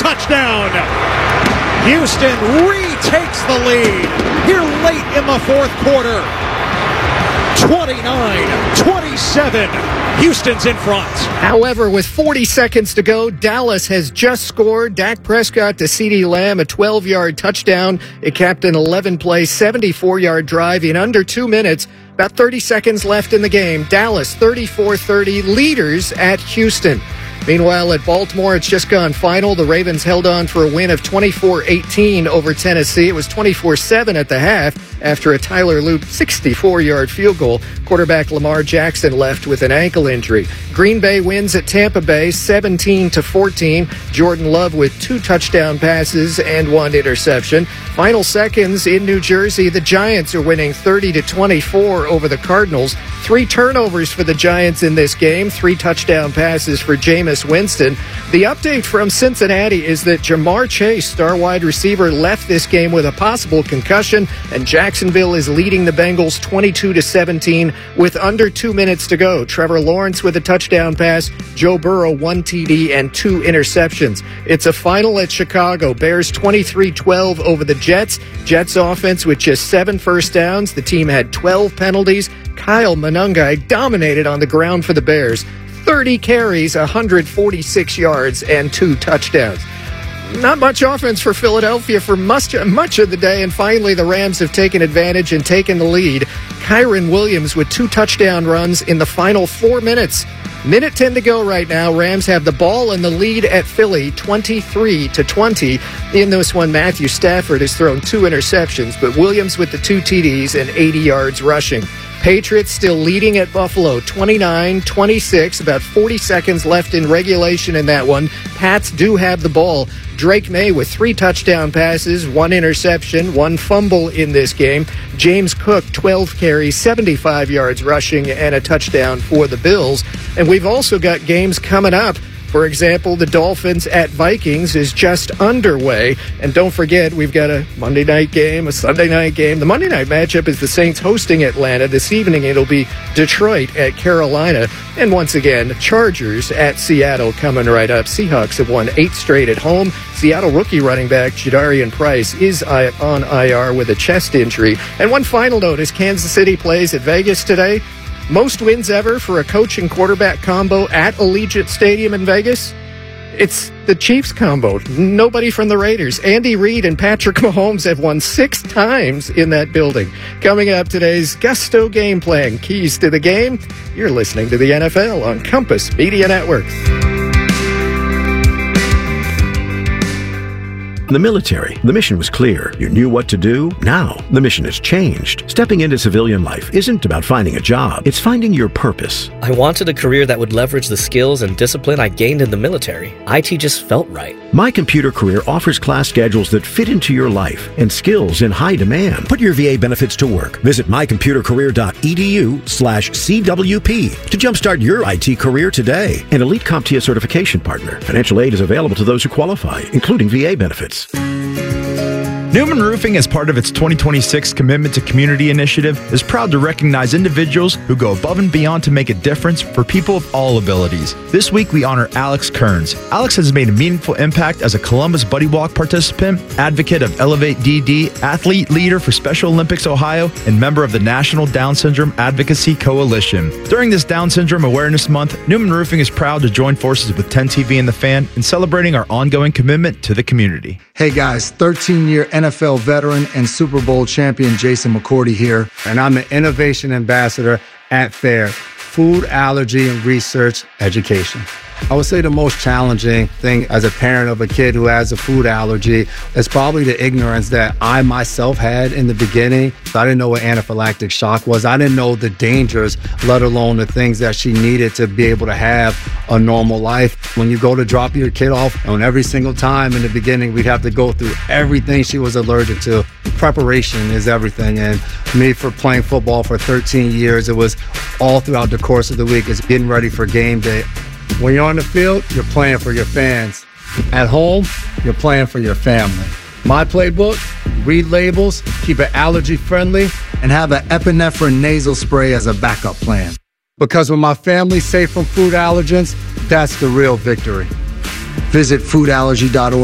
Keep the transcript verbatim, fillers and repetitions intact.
touchdown. Houston retakes the lead here late in the fourth quarter. twenty-nine twenty-seven. Houston's in front. However, with forty seconds to go, Dallas has just scored. Dak Prescott to CeeDee Lamb, a twelve-yard touchdown. It capped an eleven-play, seventy-four-yard drive in under two minutes. About thirty seconds left in the game. Dallas thirty-four thirty, leaders at Houston. Meanwhile, at Baltimore, it's just gone final. The Ravens held on for a win of twenty-four eighteen over Tennessee. It was twenty-four seven at the half after a Tyler Loop sixty-four-yard field goal. Quarterback Lamar Jackson left with an ankle injury. Green Bay wins at Tampa Bay seventeen to fourteen. Jordan Love with two touchdown passes and one interception. Final seconds in New Jersey, the Giants are winning thirty to twenty-four over the Cardinals. Three turnovers for the Giants in this game. Three touchdown passes for Jameis Winston. The update from Cincinnati is that Jamar Chase, star wide receiver, left this game with a possible concussion, and Jacksonville is leading the Bengals twenty-two to seventeen with under two minutes to go. Trevor Lawrence with a touchdown pass, Joe Burrow one T D and two interceptions. It's a final at Chicago. Bears twenty-three twelve over the Jets. Jets offense with just seven first downs. The team had twelve penalties. Kyle Monangai dominated on the ground for the Bears. thirty carries, one hundred forty-six yards, and two touchdowns. Not much offense for Philadelphia for much, much of the day, and finally the Rams have taken advantage and taken the lead. Kyren Williams with two touchdown runs in the final four minutes. Minute ten to go right now. Rams have the ball and the lead at Philly, twenty-three to twenty. In this one, Matthew Stafford has thrown two interceptions, but Williams with the two T Ds and eighty yards rushing. Patriots still leading at Buffalo, twenty-nine twenty-six. About forty seconds left in regulation in that one. Pats do have the ball. Drake May with three touchdown passes, one interception, one fumble in this game. James Cook, twelve carries, seventy-five yards rushing, and a touchdown for the Bills. And we've also got games coming up. For example, the Dolphins at Vikings is just underway. And don't forget, we've got a Monday night game, a Sunday night game. The Monday night matchup is the Saints hosting Atlanta. This evening, it'll be Detroit at Carolina. And once again, Chargers at Seattle coming right up. Seahawks have won eight straight at home. Seattle rookie running back Jadarian Price is on I R with a chest injury. And one final note, as Kansas City plays at Vegas today, most wins ever for a coach and quarterback combo at Allegiant Stadium in Vegas. It's the Chiefs combo. Nobody from the Raiders. Andy Reid and Patrick Mahomes have won six times in that building. Coming up, today's Gusto Game Plan. Keys to the game. You're listening to the N F L on Compass Media Networks. The military, the mission was clear. You knew what to do. Now, the mission has changed. Stepping into civilian life isn't about finding a job. It's finding your purpose. I wanted a career that would leverage the skills and discipline I gained in the military. I T just felt right. My Computer Career offers class schedules that fit into your life and skills in high demand. Put your V A benefits to work. Visit mycomputercareer.edu slash CWP to jumpstart your I T career today. An Elite CompTIA certification partner. Financial aid is available to those who qualify, including V A benefits. Newman Roofing, as part of its twenty twenty-six Commitment to Community initiative, is proud to recognize individuals who go above and beyond to make a difference for people of all abilities. This week, we honor Alex Kearns. Alex has made a meaningful impact as a Columbus Buddy Walk participant, advocate of Elevate D D, athlete leader for Special Olympics Ohio, and member of the National Down Syndrome Advocacy Coalition. During this Down Syndrome Awareness Month, Newman Roofing is proud to join forces with ten T V and The Fan in celebrating our ongoing commitment to the community. Hey guys, thirteen-year N F L veteran and Super Bowl champion Jason McCourty here, and I'm an innovation ambassador at FAIR, Food Allergy and Research Education. I would say the most challenging thing as a parent of a kid who has a food allergy is probably the ignorance that I myself had in the beginning. I didn't know what anaphylactic shock was. I didn't know the dangers, let alone the things that she needed to be able to have a normal life. When you go to drop your kid off, and every single time in the beginning, we'd have to go through everything she was allergic to. Preparation is everything. And me, for playing football for thirteen years, it was all throughout the course of the week. It's getting ready for game day. When you're on the field, you're playing for your fans. At home, you're playing for your family. My playbook, read labels, keep it allergy friendly, and have an epinephrine nasal spray as a backup plan. Because when my family's safe from food allergens, that's the real victory. Visit food allergy dot org